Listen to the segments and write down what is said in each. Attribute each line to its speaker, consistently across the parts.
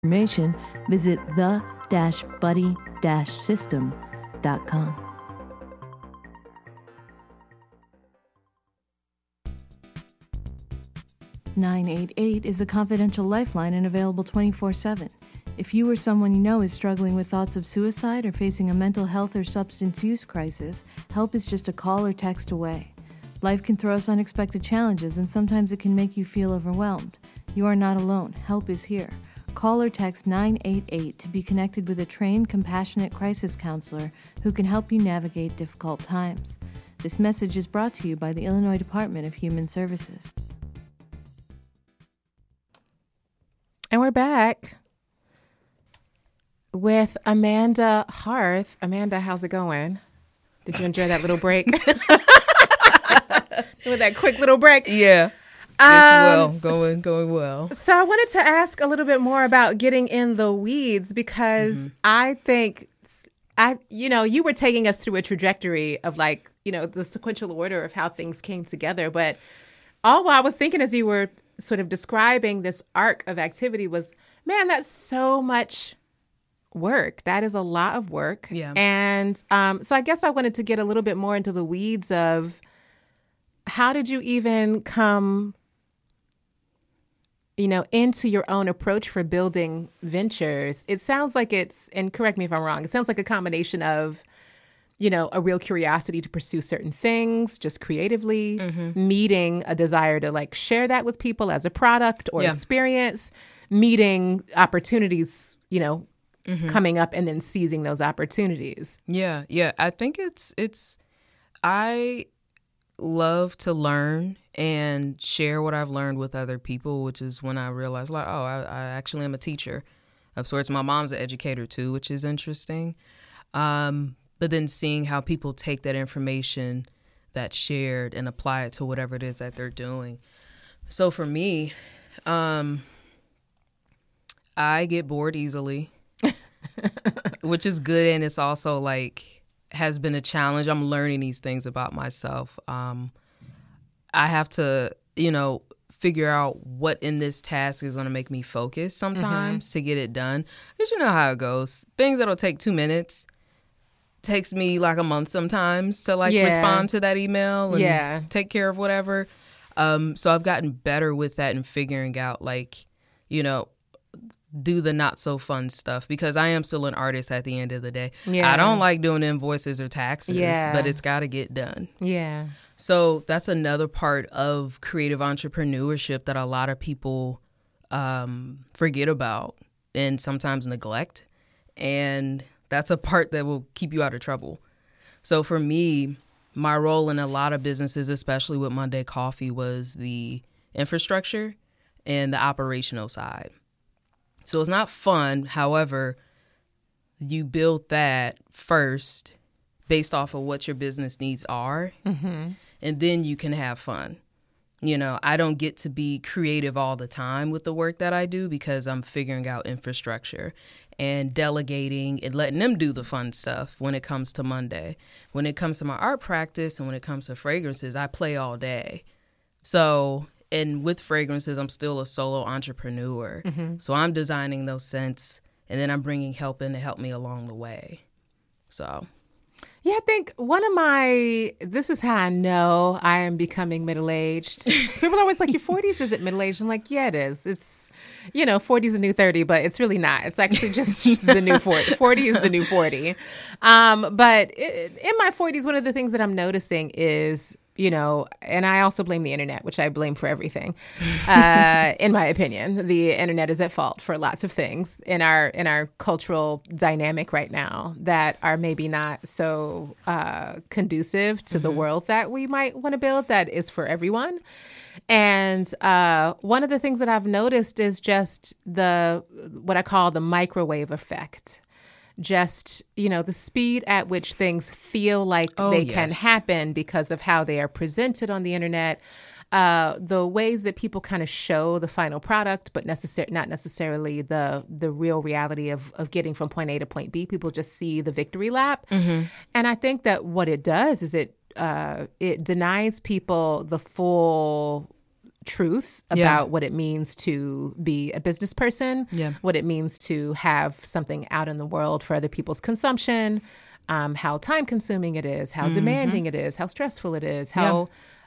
Speaker 1: information, visit the-buddy-system.com. "988 is a confidential lifeline and available 24/7. If you or someone you know is struggling with thoughts of suicide or facing a mental health or substance use crisis, help is just a call or text away. Life can throw us unexpected challenges, and sometimes it can make you feel overwhelmed. You are not alone. Help is here. Call or text 988 to be connected with a trained, compassionate crisis counselor who can help you navigate difficult times. This message is brought to you by the Illinois Department of Human Services."
Speaker 2: And we're back with Amanda Harth. Amanda, how's it going? Did you enjoy that little break? With that quick little break?
Speaker 3: Yeah. Going well.
Speaker 2: So I wanted to ask a little bit more about getting in the weeds, because I think, you were taking us through a trajectory of the sequential order of how things came together. But all I was thinking as you were sort of describing this arc of activity was, man, that's so much work. That is a lot of work.
Speaker 3: Yeah.
Speaker 2: And so I guess I wanted to get a little bit more into the weeds of how did you even come, into your own approach for building ventures? It sounds like and correct me if I'm wrong, it sounds like a combination of, a real curiosity to pursue certain things just creatively, meeting a desire to share that with people as a product or experience, meeting opportunities, coming up and then seizing those opportunities.
Speaker 3: Yeah. I think I love to learn and share what I've learned with other people, which is when I realized I actually am a teacher of sorts. My mom's an educator too, which is interesting. But then seeing how people take that information that's shared and apply it to whatever it is that they're doing. So for me, I get bored easily, which is good. And it's also has been a challenge. I'm learning these things about myself. I have to, figure out what in this task is going to make me focus sometimes to get it done. Because you know how it goes. Things that'll take 2 minutes takes me a month sometimes to respond to that email and take care of whatever. So I've gotten better with that and figuring out do the not so fun stuff, because I am still an artist at the end of the day. Yeah. I don't like doing invoices or taxes, but it's got to get done.
Speaker 2: Yeah.
Speaker 3: So that's another part of creative entrepreneurship that a lot of people forget about and sometimes neglect. And that's a part that will keep you out of trouble. So for me, my role in a lot of businesses, especially with Monday Coffee, was the infrastructure and the operational side. So it's not fun. However, you build that first based off of what your business needs are, and then you can have fun. I don't get to be creative all the time with the work that I do because I'm figuring out infrastructure and delegating and letting them do the fun stuff when it comes to Monday. When it comes to my art practice and when it comes to fragrances, I play all day. So, and with fragrances, I'm still a solo entrepreneur. So I'm designing those scents, and then I'm bringing help in to help me along the way. So...
Speaker 2: yeah, I think this is how I know I am becoming middle-aged. People are always like, your 40s, is it middle-aged? I'm like, yeah, it is. It's, 40 is the new 30, but it's really not. It's actually just the new 40. 40 is the new 40. But in my 40s, one of the things that I'm noticing is, and I also blame the internet, which I blame for everything. In my opinion, the internet is at fault for lots of things in our cultural dynamic right now that are maybe not so conducive to the world that we might want to build that is for everyone. And one of the things that I've noticed is just what I call the microwave effect. Just, the speed at which things feel like they can happen because of how they are presented on the internet, the ways that people kind of show the final product, but not necessarily the real reality of getting from point A to point B. People just see the victory lap. And I think that what it does is it denies people the full truth about what it means to be a business person, what it means to have something out in the world for other people's consumption, how time consuming it is, how demanding it is, how stressful it is, how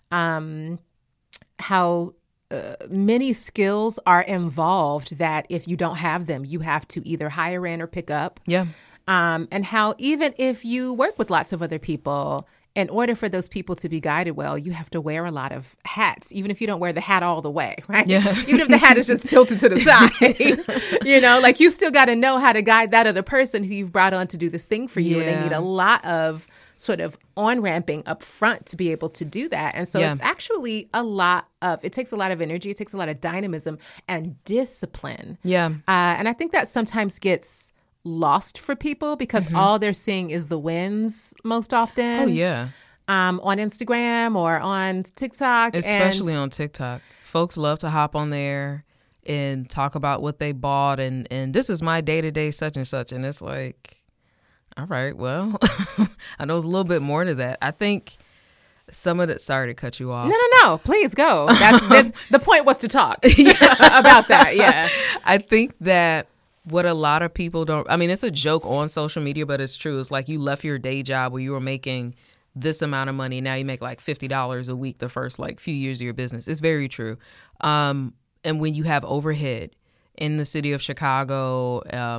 Speaker 2: many skills are involved that if you don't have them, you have to either hire in or pick up. And how even if you work with lots of other people, in order for those people to be guided well, you have to wear a lot of hats, even if you don't wear the hat all the way, right? Even if the hat is just tilted to the side, you know, like you still got to know how to guide that other person who you've brought on to do this thing for you. And they need a lot of sort of on-ramping up front to be able to do that. And so it's actually it takes a lot of energy. It takes a lot of dynamism and discipline. And I think that sometimes gets lost for people because all they're seeing is the wins most often. On Instagram or on TikTok.
Speaker 3: Especially on TikTok. Folks love to hop on there and talk about what they bought and this is my day-to-day such and such. And it's like, all right, well, I know there's a little bit more to that. I think some of it, sorry to cut you off.
Speaker 2: No, please go. The point was to talk about that,
Speaker 3: I think that what a lot of people don't, I mean, it's a joke on social media, but it's true. It's like you left your day job where you were making this amount of money. Now you make like $50 a week the first like few years of your business. It's very true. And when you have overhead in the city of Chicago,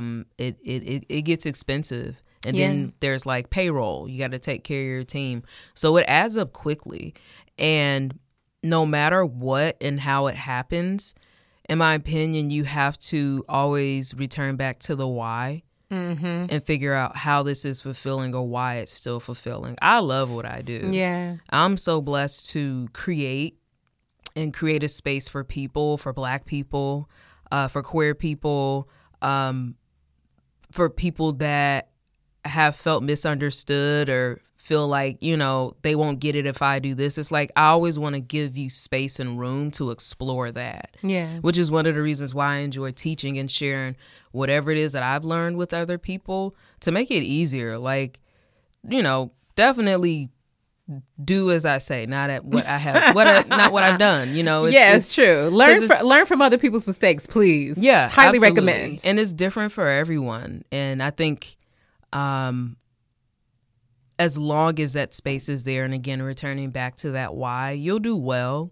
Speaker 3: it gets expensive. And then there's like payroll. You got to take care of your team. So it adds up quickly. And no matter what and how it happens, in my opinion, you have to always return back to the why and figure out how this is fulfilling or why it's still fulfilling. I love what I do. I'm so blessed to create a space for people, for Black people, for queer people, for people that have felt misunderstood or feel like, you know, they won't get it if I do this. It's like I always want to give you space and room to explore that. Which is one of the reasons why I enjoy teaching and sharing whatever it is that I've learned with other people to make it easier. Like, you know, definitely do as I say, not at what I have, not what I've done. You know,
Speaker 2: it's true. Learn from other people's mistakes, please. Highly recommend.
Speaker 3: And it's different for everyone. And I think, as long as that space is there, and again, returning back to that why, you'll do well.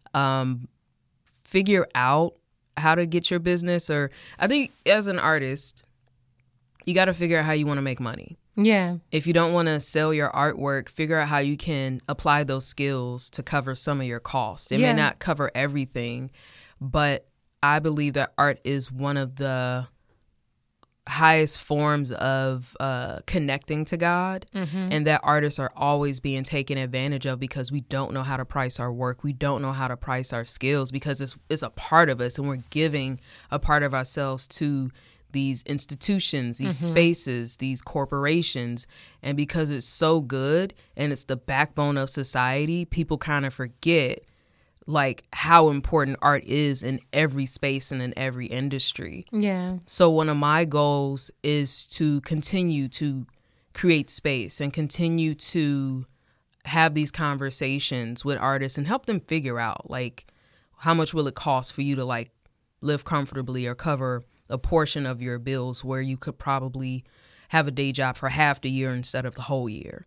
Speaker 3: Figure out how to get your business, or I think as an artist, you got to figure out how you want to make money. If you don't want to sell your artwork, figure out how you can apply those skills to cover some of your costs. It may not cover everything, but I believe that art is one of the highest forms of connecting to God, and that artists are always being taken advantage of because we don't know how to price our work. We don't know how to price our skills because it's a part of us, and we're giving a part of ourselves to these institutions, these spaces, these corporations. And because it's so good and it's the backbone of society, people kind of forget like how important art is in every space and in every industry. So one of my goals is to continue to create space and continue to have these conversations with artists and help them figure out like how much will it cost for you to like live comfortably or cover a portion of your bills where you could probably have a day job for half the year instead of the whole year.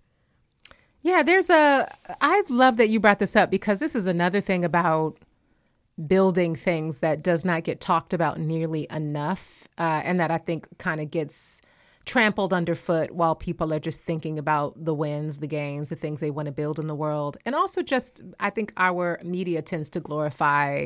Speaker 2: I love that you brought this up because this is another thing about building things that does not get talked about nearly enough, and that I think kind of gets trampled underfoot while people are just thinking about the wins, the gains, the things they want to build in the world. And also just, I think our media tends to glorify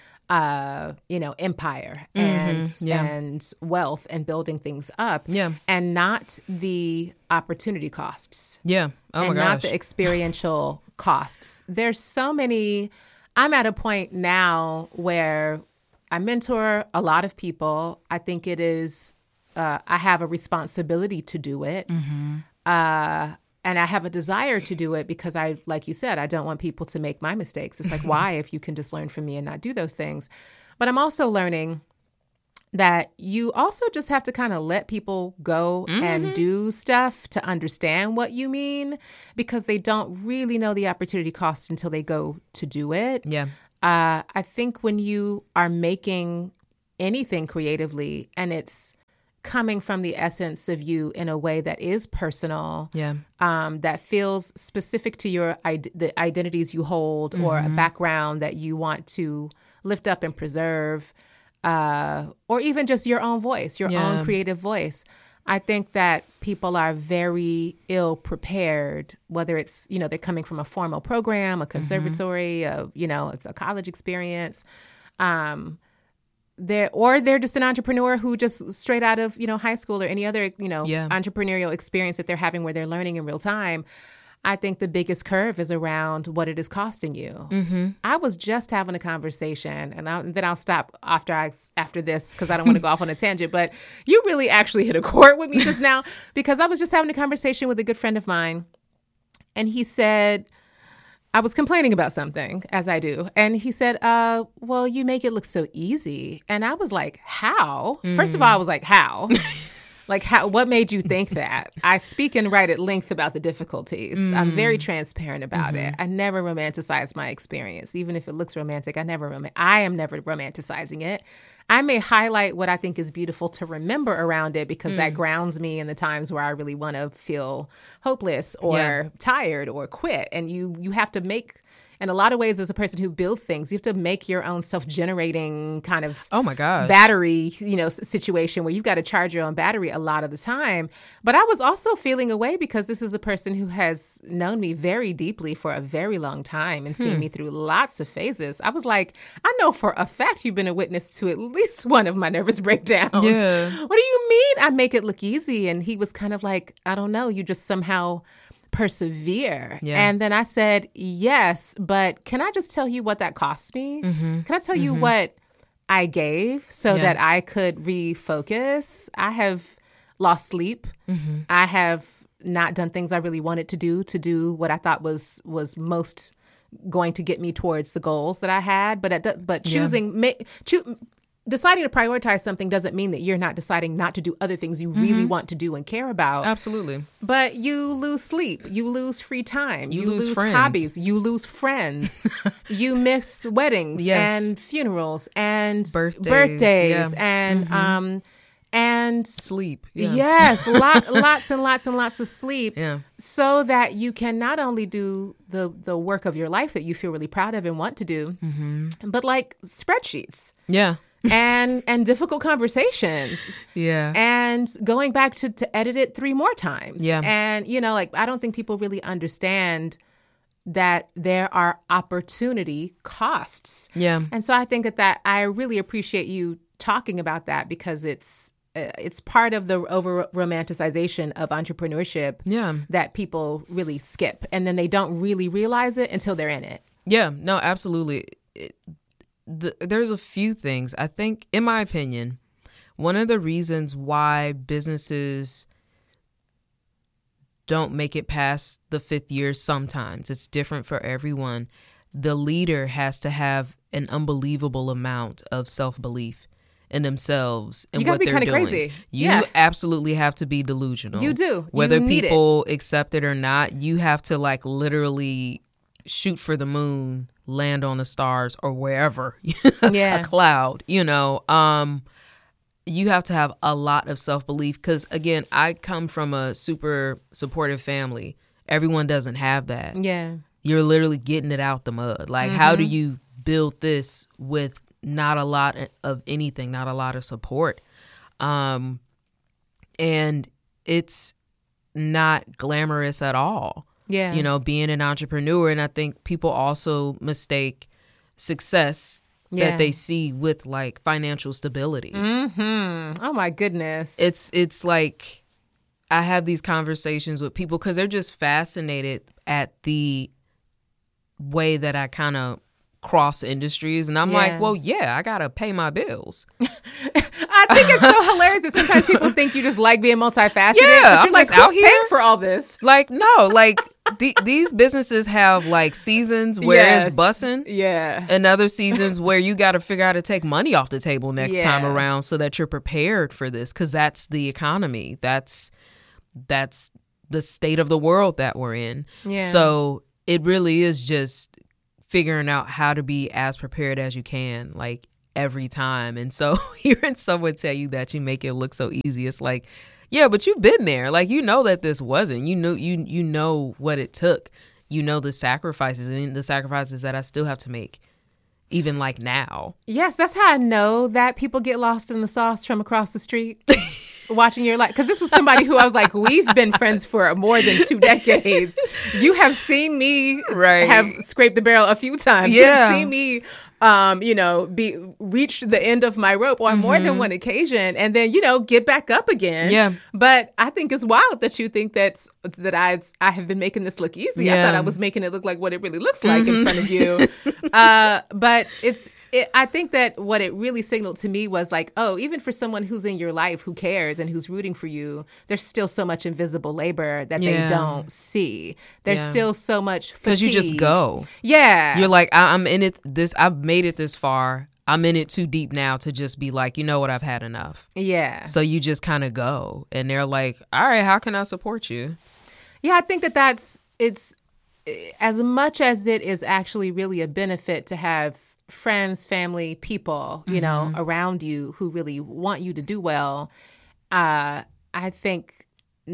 Speaker 2: empire and wealth and building things up, and not the opportunity costs,
Speaker 3: oh my gosh,
Speaker 2: not the experiential costs. There's so many. I'm at a point now where I mentor a lot of people. I think it is. I have a responsibility to do it. And I have a desire to do it because like you said, I don't want people to make my mistakes. It's like, why, if you can just learn from me and not do those things? But I'm also learning that you also just have to kind of let people go and do stuff to understand what you mean, because they don't really know the opportunity cost until they go to do it. I think when you are making anything creatively and it's coming from the essence of you in a way that is personal, that feels specific to the identities you hold or a background that you want to lift up and preserve, or even just your own voice, your own creative voice. I think that people are very ill prepared, whether it's, they're coming from a formal program, a conservatory, it's a college experience. They're just an entrepreneur who just straight out of, high school or any other, entrepreneurial experience that they're having where they're learning in real time. I think the biggest curve is around what it is costing you. I was just having a conversation, and then I'll stop after this because I don't want to go off on a tangent, but you really actually hit a chord with me just now, because I was just having a conversation with a good friend of mine, and he said, I was complaining about something, as I do. And he said, well, you make it look so easy. And I was like, how? First of all, I was like, how? Like, what made you think that? I speak and write at length about the difficulties. I'm very transparent about it. I never romanticize my experience. Even if it looks romantic, I am never romanticizing it. I may highlight what I think is beautiful to remember around it because that grounds me in the times where I really want to feel hopeless or tired or quit. And you have to make, in a lot of ways, as a person who builds things, you have to make your own self-generating kind of battery, situation where you've got to charge your own battery a lot of the time. But I was also feeling away because this is a person who has known me very deeply for a very long time and seen me through lots of phases. I was like, I know for a fact you've been a witness to at least one of my nervous breakdowns. Yeah. What do you mean I make it look easy? And he was kind of like, I don't know, you just somehow persevere. And then I said, yes, but can I just tell you what that cost me? Can I tell you what I gave so that I could refocus? I have lost sleep. I have not done things I really wanted to do what I thought was most going to get me towards the goals that I had. But deciding to prioritize something doesn't mean that you're not deciding not to do other things you really want to do and care about.
Speaker 3: Absolutely.
Speaker 2: But you lose sleep. You lose free time. You lose
Speaker 3: friends.
Speaker 2: Hobbies. You lose friends. You miss weddings and funerals and birthdays and
Speaker 3: sleep.
Speaker 2: Yes, lots and lots and lots of sleep. So that you can not only do the work of your life that you feel really proud of and want to do, but like spreadsheets. And difficult conversations. And going back to edit it 3 more times. And, I don't think people really understand that there are opportunity costs. And so I think that I really appreciate you talking about that because it's part of the over-romanticization of entrepreneurship that people really skip. And then they don't really realize it until they're in it.
Speaker 3: Yeah, no, absolutely. There's a few things. I think, in my opinion, one of the reasons why businesses don't make it past the 5th year sometimes, it's different for everyone. The leader has to have an unbelievable amount of self-belief in themselves and what they're doing. You gotta be kind of crazy. You absolutely have to be delusional.
Speaker 2: You do.
Speaker 3: Whether people accept it or not, you have to literally shoot for the moon, land on the stars or wherever, a cloud, you have to have a lot of self-belief because, again, I come from a super supportive family. Everyone doesn't have that. You're literally getting it out the mud. How do you build this with not a lot of anything, not a lot of support? And it's not glamorous at all. Being an entrepreneur. And I think people also mistake success that they see with financial stability.
Speaker 2: Oh my goodness.
Speaker 3: It's like I have these conversations with people because they're just fascinated at the way that I kind of cross industries. And I'm like, well, I got to pay my bills.
Speaker 2: I think it's so hilarious that sometimes people think you just like being multifaceted.
Speaker 3: Yeah,
Speaker 2: but you're
Speaker 3: I'm out here
Speaker 2: paying for all this.
Speaker 3: No, these businesses have seasons where it's bussing. And other seasons where you got to figure out how to take money off the table next time around so that you're prepared for this because that's the economy. That's the state of the world that we're in. So it really is just figuring out how to be as prepared as you can, like every time. And so hearing someone tell you that you make it look so easy, it's like, yeah, but you've been there. Like, you know that this wasn't. You know what it took. You know the sacrifices and the sacrifices that I still have to make, even like now.
Speaker 2: Yes, that's how I know that people get lost in the sauce from across the street. Watching your life, because this was somebody who I was like, we've been friends for more than 2 decades. You have seen me have scraped the barrel a few times.
Speaker 3: Yeah.
Speaker 2: You've seen me reached the end of my rope on more than one occasion, and then get back up again.
Speaker 3: Yeah.
Speaker 2: But I think it's wild that you think that I have been making this look easy. I thought I was making it look like what it really looks like in front of you. But I think that what it really signaled to me was like, oh, even for someone who's in your life who cares and who's rooting for you, there's still so much invisible labor that they don't see. There's still so much fatigue.
Speaker 3: Because you just go.
Speaker 2: Yeah.
Speaker 3: You're like, I'm in it. I've made it this far. I'm in it too deep now to just be like, you know what, I've had enough.
Speaker 2: Yeah.
Speaker 3: So you just kind of go. And they're like, all right, how can I support you?
Speaker 2: Yeah, I think it's as much as it is actually really a benefit to have friends, family, people, around you who really want you to do well. I think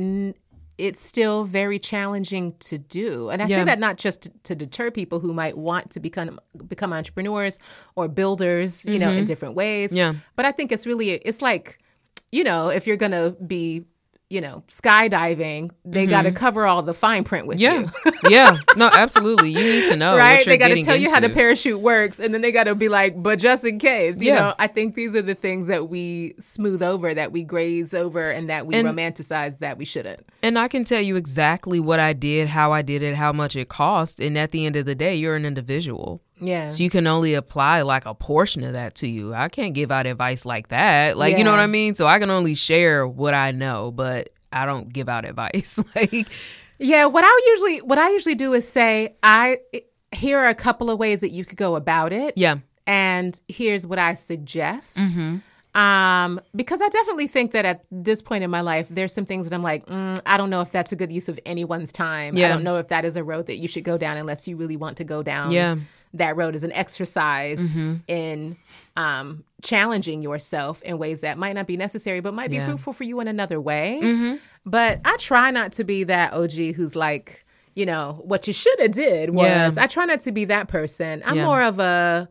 Speaker 2: it's still very challenging to do. And I say that not just to deter people who might want to become entrepreneurs or builders, in different ways.
Speaker 3: Yeah.
Speaker 2: But I think it's like, if you're going to be skydiving, they got to cover all the fine print with you.
Speaker 3: Yeah. No, absolutely. You need to know.
Speaker 2: Right?
Speaker 3: What you're
Speaker 2: they got to
Speaker 3: getting
Speaker 2: tell you how the
Speaker 3: into.
Speaker 2: parachute works. And then they got to be like, but just in case,
Speaker 3: Yeah.
Speaker 2: I think these are the things that we smooth over, that we graze over, and that we romanticize that we shouldn't.
Speaker 3: And I can tell you exactly what I did, how I did it, how much it cost. And at the end of the day, you're an individual.
Speaker 2: Yeah.
Speaker 3: So you can only apply like a portion of that to you. I can't give out advice like that. Like, you know
Speaker 2: Yeah.
Speaker 3: what I mean? So I can only share what I know, but I don't give out advice. Like,
Speaker 2: Yeah, what I usually do is say, here are a couple of ways that you could go about it.
Speaker 3: yeah.
Speaker 2: And here's what I suggest.
Speaker 3: Mm-hmm.
Speaker 2: Because I definitely think that at this point in my life, there's some things that I'm like, I don't know if that's a good use of anyone's time.
Speaker 3: Yeah.
Speaker 2: I don't know if that is a road that you should go down unless you really want to go down
Speaker 3: Yeah.
Speaker 2: that road as an exercise in challenging yourself in ways that might not be necessary, but might be fruitful for you in another way. But I try not to be that OG who's like, what you should have did was, I try not to be that person. I'm more of a,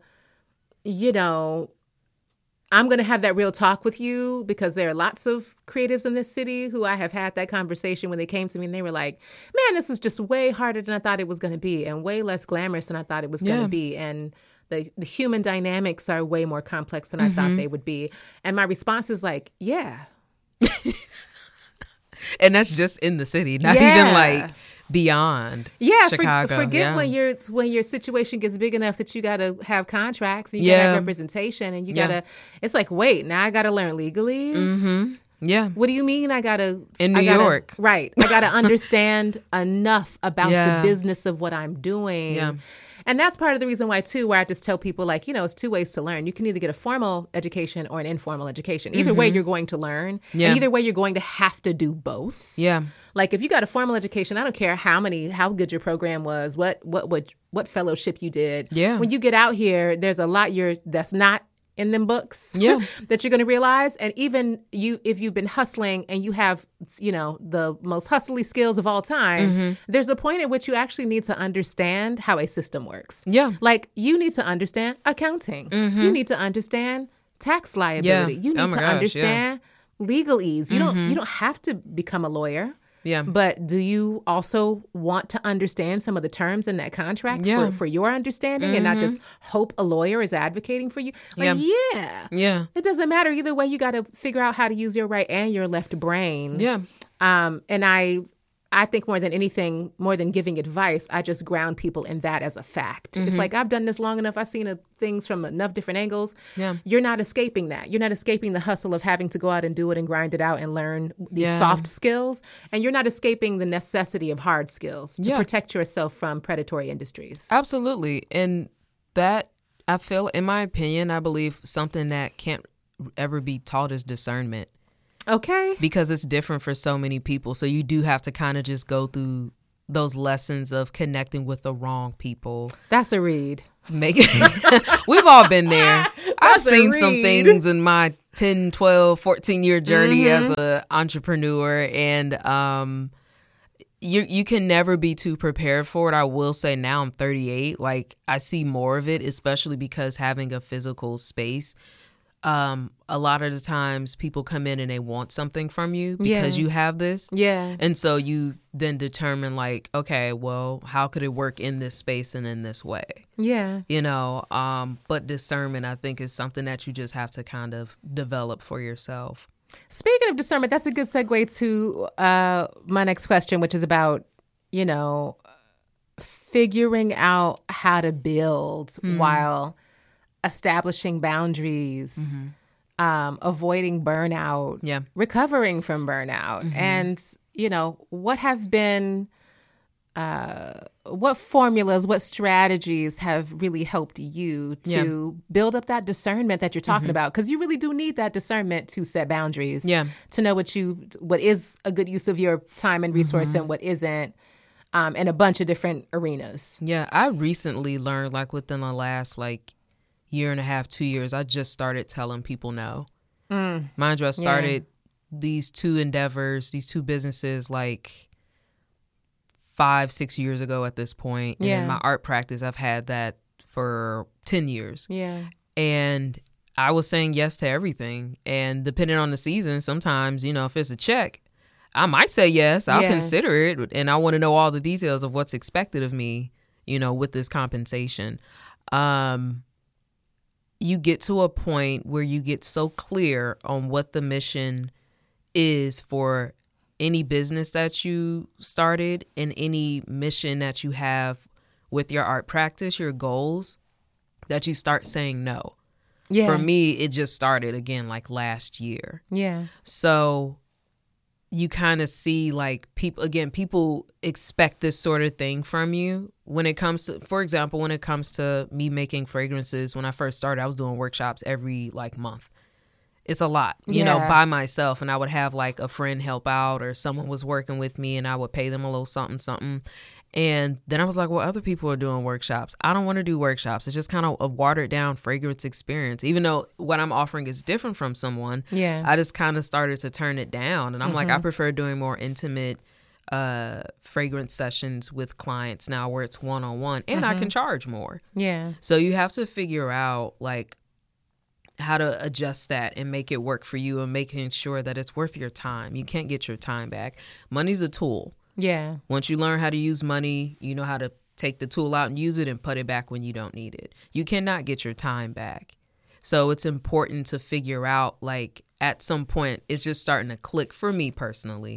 Speaker 2: I'm going to have that real talk with you, because there are lots of creatives in this city who I have had that conversation when they came to me and they were like, man, this is just way harder than I thought it was going to be, and way less glamorous than I thought it was going to be. And the human dynamics are way more complex than I thought they would be. And my response is like, yeah.
Speaker 3: And that's just in the city, not even like beyond Chicago.
Speaker 2: Forget when your situation gets big enough that you got to have contracts and you got to have representation, and you got to, it's like, wait, now I got to learn legalese.
Speaker 3: Yeah.
Speaker 2: What do you mean I got to?
Speaker 3: In New York.
Speaker 2: Right. I got to understand enough about the business of what I'm doing.
Speaker 3: Yeah.
Speaker 2: And that's part of the reason why, too, where I just tell people, like, it's 2 ways to learn. You can either get a formal education or an informal education. Either way, you're going to learn.
Speaker 3: Yeah.
Speaker 2: And either way, you're going to have to do both.
Speaker 3: Yeah.
Speaker 2: Like, if you got a formal education, I don't care how good your program was, what fellowship you did.
Speaker 3: Yeah.
Speaker 2: When you get out here, there's a lot that's not in them books that you're going to realize. And even if you've been hustling and you have, the most hustly skills of all time, there's a point at which you actually need to understand how a system works.
Speaker 3: Yeah.
Speaker 2: Like, you need to understand accounting. You need to understand tax liability. You need to understand legalese. You don't have to become a lawyer.
Speaker 3: Yeah.
Speaker 2: But do you also want to understand some of the terms in that contract for your understanding and not just hope a lawyer is advocating for you? Like,
Speaker 3: Yeah.
Speaker 2: It doesn't matter. Either way, you got to figure out how to use your right and your left brain.
Speaker 3: Yeah.
Speaker 2: And I think more than anything, more than giving advice, I just ground people in that as a fact. It's like, I've done this long enough. I've seen things from enough different angles.
Speaker 3: Yeah.
Speaker 2: You're not escaping that. You're not escaping the hustle of having to go out and do it and grind it out and learn these soft skills. And you're not escaping the necessity of hard skills to protect yourself from predatory industries.
Speaker 3: Absolutely. And that, I feel, in my opinion, I believe something that can't ever be taught is discernment.
Speaker 2: Okay.
Speaker 3: Because it's different for so many people. So you do have to kind of just go through those lessons of connecting with the wrong people.
Speaker 2: That's a read.
Speaker 3: We've all been there. I've seen some
Speaker 2: read.
Speaker 3: things in my 10, 12, 14-year journey as an entrepreneur, and you can never be too prepared for it. I will say now I'm 38. Like, I see more of it, especially because having a physical space, a lot of the times people come in and they want something from you because you have this.
Speaker 2: Yeah.
Speaker 3: And so you then determine, like, okay, well, how could it work in this space and in this way?
Speaker 2: Yeah.
Speaker 3: You know, but discernment, I think, is something that you just have to kind of develop for yourself.
Speaker 2: Speaking of discernment, that's a good segue to my next question, which is about, you know, figuring out how to build while establishing boundaries, avoiding burnout, recovering from burnout. And, you know, what have been, what formulas, what strategies have really helped you to build up that discernment that you're talking about? Because you really do need that discernment to set boundaries, to know what is a good use of your time and resource and what isn't, in a bunch of different arenas.
Speaker 3: Yeah, I recently learned, like, within the last, like, year and a half, 2 years, I just started telling people no. Mind you, I started these two endeavors, these two businesses, like 5-6 years ago at this point. And in my art practice, I've had that for 10 years.
Speaker 2: Yeah.
Speaker 3: And I was saying yes to everything. And depending on the season, sometimes, you know, if it's a check, I might say yes. I'll consider it. And I want to know all the details of what's expected of me, you know, with this compensation. You get to a point where you get so clear on what the mission is for any business that you started and any mission that you have with your art practice, your goals, that you start saying no. Yeah. For me, it just started again like last year.
Speaker 2: Yeah.
Speaker 3: So you kind of see, like, people expect this sort of thing from you when it comes to, for example, when it comes to me making fragrances. When I first started, I was doing workshops every like month. It's a lot, you know, by myself. And I would have like a friend help out, or someone was working with me and I would pay them a little something. And then I was like, well, other people are doing workshops. I don't want to do workshops. It's just kind of a watered down fragrance experience. Even though what I'm offering is different from someone, I just kind of started to turn it down. And I'm like, I prefer doing more intimate fragrance sessions with clients now, where it's one-on-one and I can charge more.
Speaker 2: Yeah.
Speaker 3: So you have to figure out, like, how to adjust that and make it work for you, and making sure that it's worth your time. You can't get your time back. Money's a tool.
Speaker 2: Yeah.
Speaker 3: Once you learn how to use money, you know how to take the tool out and use it and put it back when you don't need it. You cannot get your time back. So it's important to figure out, like, at some point, it's just starting to click for me personally,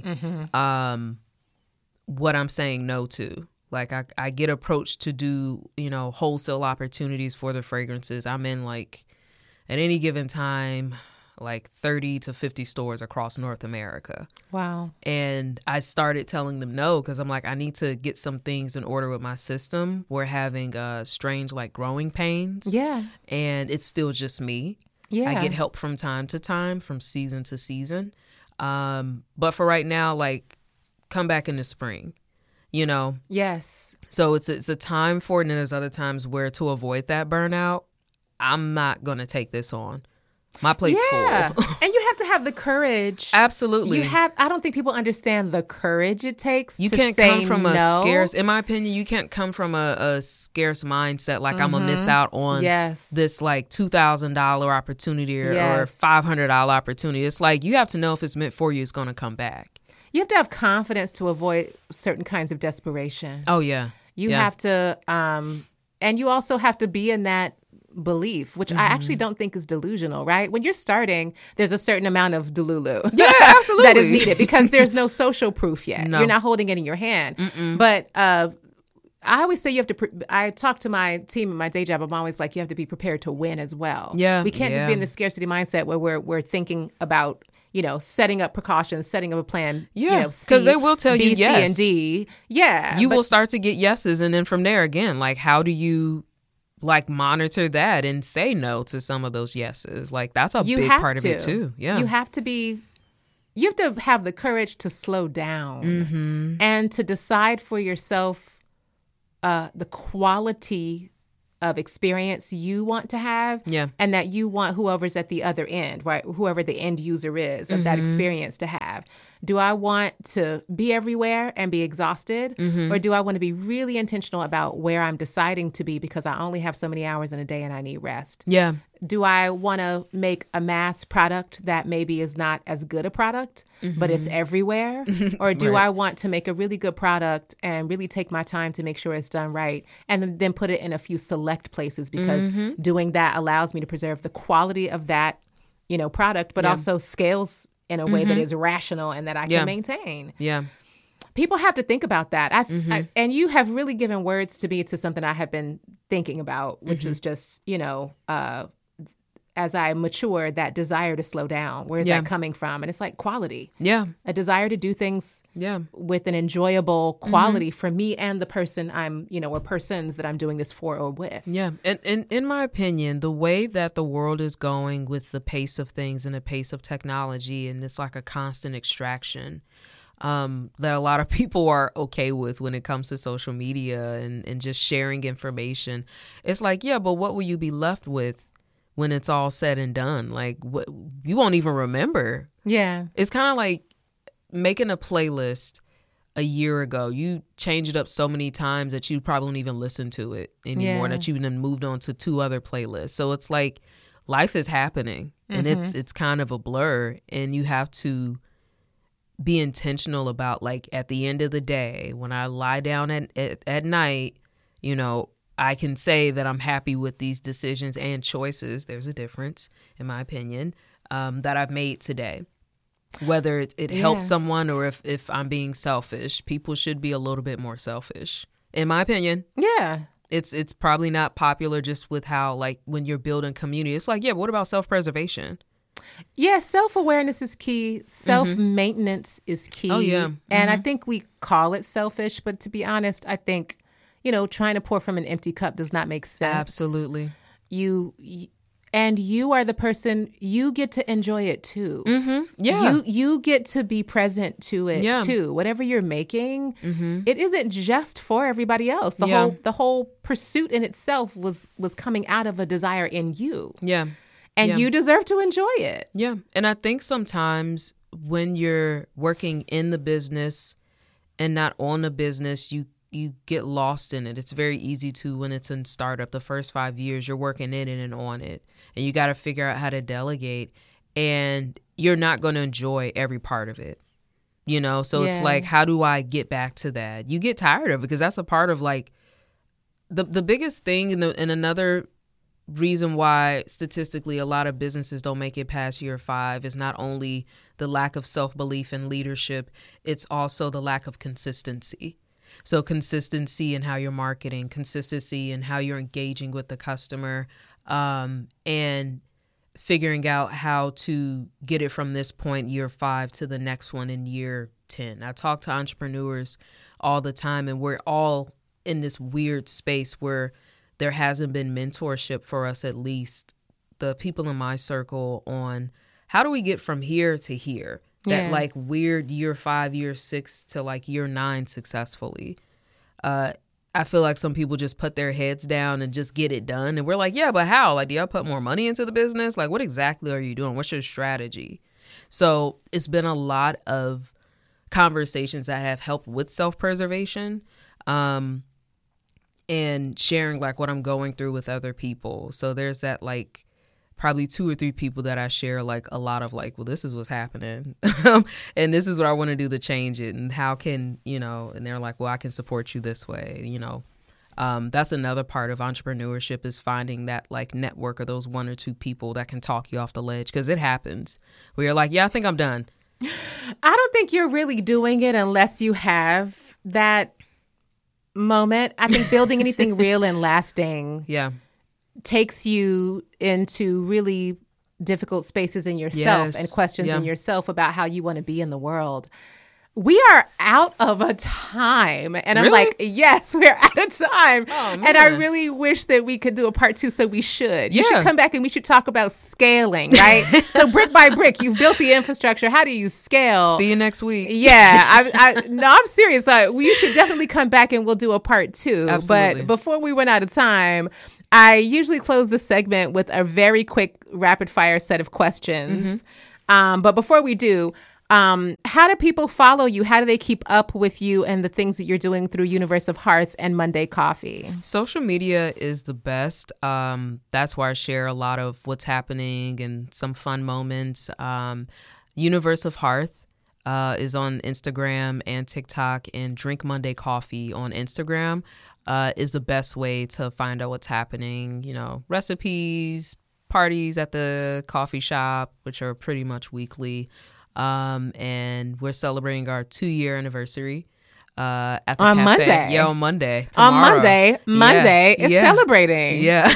Speaker 3: what I'm saying no to. Like, I get approached to do, you know, wholesale opportunities for the fragrances. I'm in, like, at any given time, like 30 to 50 stores across North America.
Speaker 2: Wow.
Speaker 3: And I started telling them no, because I'm like, I need to get some things in order with my system. We're having strange, like, growing pains.
Speaker 2: Yeah.
Speaker 3: And it's still just me.
Speaker 2: Yeah.
Speaker 3: I get help from time to time, from season to season. But for right now, like, come back in the spring, you know?
Speaker 2: Yes.
Speaker 3: So it's a time for it. And then there's other times where, to avoid that burnout, I'm not going to take this on. My plate's full.
Speaker 2: And you have to have the courage.
Speaker 3: Absolutely.
Speaker 2: I don't think people understand the courage it takes
Speaker 3: you
Speaker 2: to
Speaker 3: can't
Speaker 2: say
Speaker 3: come from
Speaker 2: no.
Speaker 3: a scarce, in my opinion, you can't come from a scarce mindset, like, I'm going to miss out on this, like, $2,000 opportunity or $500 opportunity. It's like, you have to know if it's meant for you, it's going to come back.
Speaker 2: You have to have confidence to avoid certain kinds of desperation.
Speaker 3: Oh, yeah.
Speaker 2: You have to, and you also have to be in that belief, which I actually don't think is delusional, right? When you're starting, there's a certain amount of delulu that is needed, because there's no social proof yet. No. You're not holding it in your hand. But I always say you have to, I talk to my team in my day job, I'm always like, you have to be prepared to win as well. Yeah. We can't just be in the scarcity mindset where we're thinking about, you know, setting up precautions, setting up a plan.
Speaker 3: Yeah, because they will tell you yes.
Speaker 2: B, C, and D. Yeah.
Speaker 3: You will start to get yeses. And then from there, again, like, how do you, like, monitor that and say no to some of those yeses? Like, that's a big part of it too. Yeah.
Speaker 2: You have to be you have to have the courage to slow down and to decide for yourself the quality of experience you want to have, and that you want whoever's at the other end, right? Whoever the end user is of that experience to have. Do I want to be everywhere and be exhausted, or do I want to be really intentional about where I'm deciding to be because I only have so many hours in a day and I need rest?
Speaker 3: Yeah.
Speaker 2: Do I want to make a mass product that maybe is not as good a product, but it's everywhere? Or do I want to make a really good product and really take my time to make sure it's done right, and then put it in a few select places, because doing that allows me to preserve the quality of that, product, but also scales in a way that is rational and that I can maintain.
Speaker 3: Yeah.
Speaker 2: People have to think about that. And you have really given words to me to something I have been thinking about, which was just, as I mature, that desire to slow down. Where is that coming from? And it's like quality.
Speaker 3: Yeah.
Speaker 2: A desire to do things with an enjoyable quality for me and the person I'm, or persons that I'm doing this for or with. Yeah.
Speaker 3: And in my opinion, the way that the world is going with the pace of things and the pace of technology, and it's like a constant extraction that a lot of people are okay with when it comes to social media and just sharing information. It's like, yeah, but what will you be left with when it's all said and done? Like, what, you won't even remember.
Speaker 2: Yeah.
Speaker 3: It's kind of like making a playlist a year ago. You change it up so many times that you probably don't even listen to it anymore, that you've then moved on to 2 other playlists. So it's like life is happening and it's kind of a blur, and you have to be intentional about, like, at the end of the day, when I lie down at night, I can say that I'm happy with these decisions and choices. There's a difference, in my opinion, that I've made today. Whether it helped someone or if I'm being selfish, people should be a little bit more selfish, in my opinion.
Speaker 2: Yeah.
Speaker 3: It's probably not popular just with how, like, when you're building community, it's like, yeah, but what about self-preservation?
Speaker 2: Yeah, self-awareness is key. Self-maintenance is key.
Speaker 3: Oh, yeah.
Speaker 2: And I think we call it selfish, but to be honest, I think, trying to pour from an empty cup does not make sense.
Speaker 3: Absolutely.
Speaker 2: You are the person, you get to enjoy it too.
Speaker 3: Yeah.
Speaker 2: You get to be present to it too. Whatever you're making, it isn't just for everybody else. The whole pursuit in itself was coming out of a desire in you.
Speaker 3: Yeah.
Speaker 2: And you deserve to enjoy it.
Speaker 3: Yeah. And I think sometimes when you're working in the business and not on the business, you get lost in it. It's very easy to, when it's in startup, the first 5 years, you're working in it and on it. And you got to figure out how to delegate. And you're not going to enjoy every part of it. So it's like, how do I get back to that? You get tired of it, because that's a part of, like, the biggest thing and another reason why statistically a lot of businesses don't make it past year 5 is not only the lack of self-belief and leadership, it's also the lack of consistency. So consistency in how you're marketing, consistency in how you're engaging with the customer, and figuring out how to get it from this point, year 5, to the next one in year 10. I talk to entrepreneurs all the time, and we're all in this weird space where there hasn't been mentorship for us, at least the people in my circle, on how do we get from here to here? That like weird year 5, year 6 to like year 9 successfully. I feel like some people just put their heads down and just get it done. And we're like, yeah, but how? Like, do y'all put more money into the business? Like, what exactly are you doing? What's your strategy? So it's been a lot of conversations that have helped with self-preservation, and sharing like what I'm going through with other people. So there's that, like, probably 2 or 3 people that I share like a lot of, like, well, this is what's happening and this is what I want to do to change it, and how can, and they're like, well, I can support you this way. That's another part of entrepreneurship, is finding that like network, or those 1 or 2 people that can talk you off the ledge, because it happens where you're like, yeah, I think I'm done.
Speaker 2: I don't think you're really doing it unless you have that moment. I think building anything real and lasting takes you into really difficult spaces in yourself and questions in yourself about how you want to be in the world. We are out of a time. And I'm
Speaker 3: Really?
Speaker 2: like, yes, we're out of time.
Speaker 3: Oh,
Speaker 2: and I
Speaker 3: man.
Speaker 2: really wish that we could do a part 2, so we should. You
Speaker 3: Yeah.
Speaker 2: should come back and we should talk about scaling, right? So brick by brick, you've built the infrastructure. How do you scale?
Speaker 3: See you next week.
Speaker 2: Yeah, I'm serious. We should definitely come back and we'll do a part 2.
Speaker 3: Absolutely.
Speaker 2: But before we run out of time, I usually close the segment with a very quick rapid fire set of questions. But before we do, how do people follow you? How do they keep up with you and the things that you're doing through Universe of Hearth and Monday Coffee?
Speaker 3: Social media is the best. That's where I share a lot of what's happening and some fun moments. Universe of Hearth is on Instagram and TikTok, and Drink Monday Coffee on Instagram is the best way to find out what's happening. You know, recipes, parties at the coffee shop, which are pretty much weekly. And we're celebrating our 2-year anniversary at the
Speaker 2: On
Speaker 3: cafe.
Speaker 2: Monday.
Speaker 3: Yeah, on Monday.
Speaker 2: On
Speaker 3: Tomorrow.
Speaker 2: Monday is
Speaker 3: Yeah.
Speaker 2: celebrating.
Speaker 3: Yeah.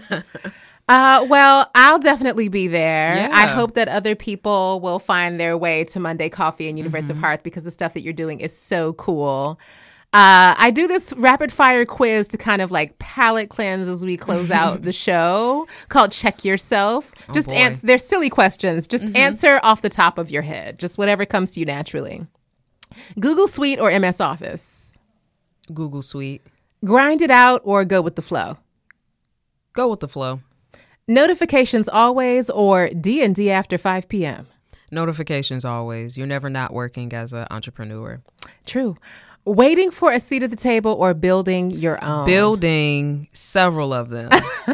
Speaker 2: Well, I'll definitely be there.
Speaker 3: Yeah.
Speaker 2: I hope that other people will find their way to Monday Coffee and Universe of Hearth, because the stuff that you're doing is so cool. I do this rapid fire quiz to kind of like palate cleanse as we close out the show, called Check Yourself. Just
Speaker 3: boy.
Speaker 2: answer. They're silly questions. Just answer off the top of your head. Just whatever comes to you naturally. Google Suite or MS Office?
Speaker 3: Google Suite.
Speaker 2: Grind it out or go with the flow?
Speaker 3: Go with the flow.
Speaker 2: Notifications always or D&D after 5 p.m.?
Speaker 3: Notifications always. You're never not working as an entrepreneur.
Speaker 2: True. Waiting for a seat at the table or building your own?
Speaker 3: Building several of them.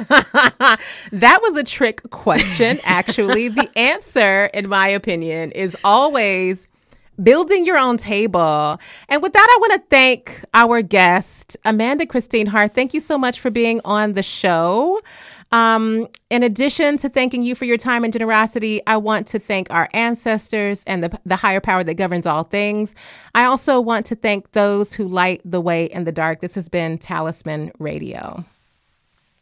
Speaker 2: That was a trick question, actually. The answer, in my opinion, is always building your own table. And with that, I want to thank our guest, Amanda Christine Hearth. Thank you so much for being on the show. In addition to thanking you for your time and generosity, I want to thank our ancestors and the higher power that governs all things. I also want to thank those who light the way in the dark. This has been Talisman Radio.